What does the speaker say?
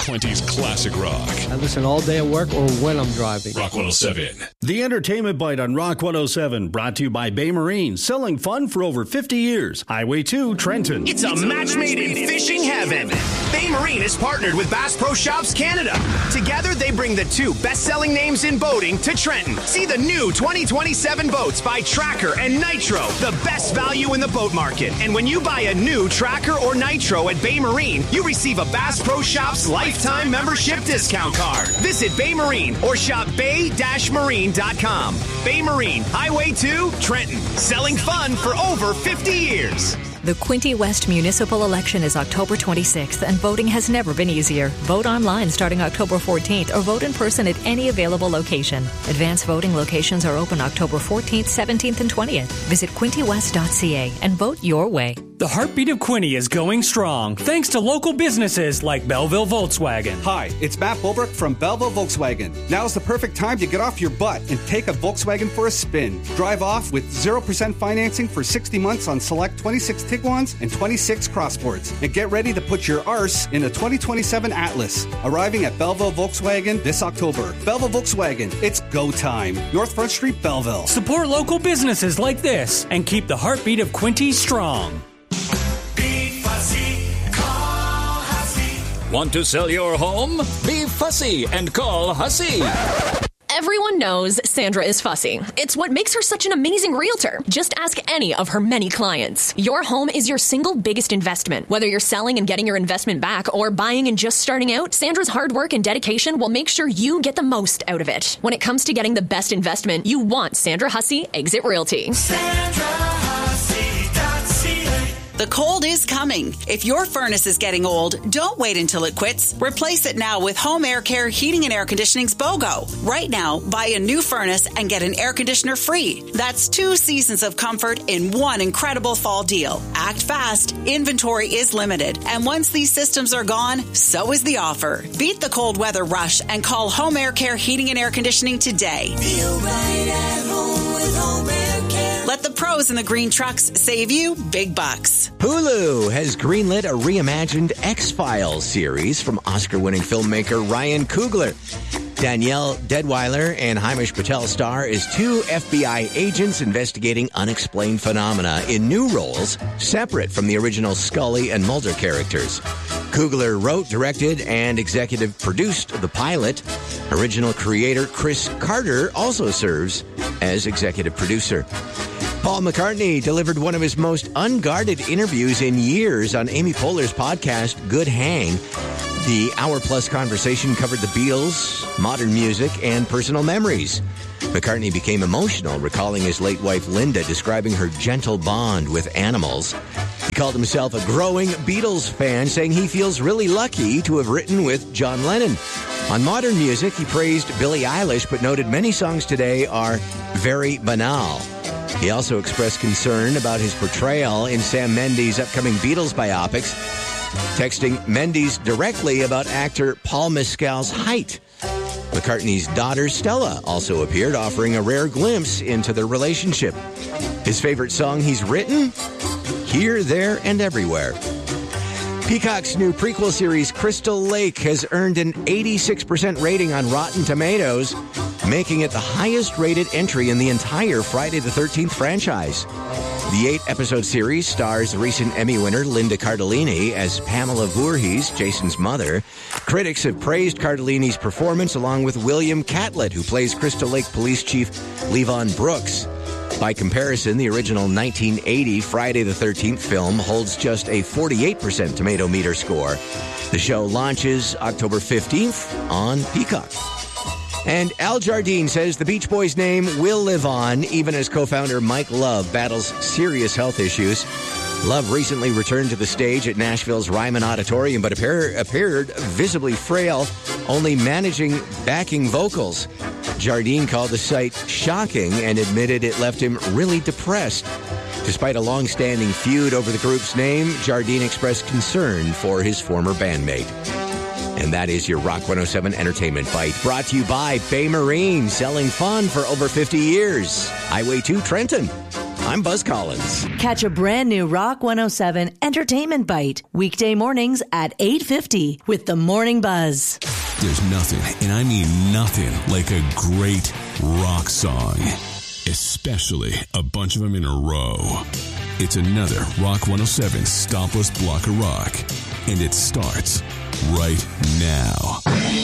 Quinty's classic rock. I listen all day at work or when I'm driving. Rock 107. The Entertainment Bite on Rock 107, brought to you by Bay Marine, selling fun for over 50 years. Highway 2, Trenton. It's a match made in fishing heaven. Bay Marine is partnered with Bass Pro Shops Canada. Together, they bring the two best-selling names in boating to Trenton. See the new 2027 boats by Tracker and Nitro, the best value in the boat market. And when you buy a new Tracker or Nitro at Bay Marine, you receive a Bass Pro Shops lifetime membership discount card. Visit Bay Marine or shop bay-marine.com. Bay Marine, Highway 2, Trenton. Selling fun for over 50 years. The Quinte West municipal election is October 26th, and voting has never been easier. Vote online starting October 14th or vote in person at any available location. Advanced voting locations are open October 14th, 17th, and 20th. Visit quintewest.ca and vote your way. The heartbeat of Quinte is going strong, thanks to local businesses like Belleville Volkswagen. Hi, it's Matt Bulbrook from Belleville Volkswagen. Now's the perfect time to get off your butt and take a Volkswagen for a spin. Drive off with 0% financing for 60 months on select 26 Tiguans and 26 Crossports. And get ready to put your arse in a 2027 Atlas. Arriving at Belleville Volkswagen this October. Belleville Volkswagen, it's go time. North Front Street, Belleville. Support local businesses like this and keep the heartbeat of Quinte strong. Want to sell your home? Be fussy and call Hussey. Everyone knows Sandra is fussy. It's what makes her such an amazing realtor. Just ask any of her many clients. Your home is your single biggest investment. Whether you're selling and getting your investment back or buying and just starting out, Sandra's hard work and dedication will make sure you get the most out of it. When it comes to getting the best investment, you want Sandra Hussey Exit Realty. The cold is coming. If your furnace is getting old, don't wait until it quits. Replace it now with Home Air Care Heating and Air Conditioning's BOGO. Right now, buy a new furnace and get an air conditioner free. That's 2 seasons of comfort in one incredible fall deal. Act fast. Inventory is limited. And once these systems are gone, so is the offer. Beat the cold weather rush and call Home Air Care Heating and Air Conditioning today. Feel right at home with Home Air Care. Let the pros in the green trucks save you big bucks. Hulu has greenlit a reimagined X-Files series from Oscar-winning filmmaker Ryan Coogler. Danielle Deadwyler and Hamish Patel star as 2 FBI agents investigating unexplained phenomena in new roles separate from the original Scully and Mulder characters. Coogler wrote, directed, and executive produced the pilot. Original creator Chris Carter also serves as executive producer. Paul McCartney delivered one of his most unguarded interviews in years on Amy Poehler's podcast, Good Hang. The hour-plus conversation covered the Beatles, modern music, and personal memories. McCartney became emotional, recalling his late wife Linda describing her gentle bond with animals. He called himself a growing Beatles fan, saying he feels really lucky to have written with John Lennon. On modern music, he praised Billie Eilish, but noted many songs today are very banal. He also expressed concern about his portrayal in Sam Mendes' upcoming Beatles biopics, texting Mendes directly about actor Paul Mescal's height. McCartney's daughter Stella also appeared, offering a rare glimpse into their relationship. His favorite song he's written? Here, There, and Everywhere. Peacock's new prequel series, Crystal Lake, has earned an 86% rating on Rotten Tomatoes, making it the highest-rated entry in the entire Friday the 13th franchise. The 8-episode series stars recent Emmy winner Linda Cardellini as Pamela Voorhees, Jason's mother. Critics have praised Cardellini's performance along with William Catlett, who plays Crystal Lake Police Chief Levon Brooks. By comparison, the original 1980 Friday the 13th film holds just a 48% tomato meter score. The show launches October 15th on Peacock. And Al Jardine says the Beach Boys' name will live on, even as co-founder Mike Love battles serious health issues. Love recently returned to the stage at Nashville's Ryman Auditorium, but appeared visibly frail, only managing backing vocals. Jardine called the sight shocking and admitted it left him really depressed. Despite a long-standing feud over the group's name, Jardine expressed concern for his former bandmate. And that is your Rock 107 Entertainment Bite, brought to you by Bay Marine, selling fun for over 50 years. Highway 2, Trenton. I'm Buzz Collins. Catch a brand new Rock 107 Entertainment Bite weekday mornings at 8:50 with the Morning Buzz. There's nothing, and I mean nothing, like a great rock song. Especially a bunch of them in a row. It's another Rock 107 Stopless Block of Rock. And it starts right now.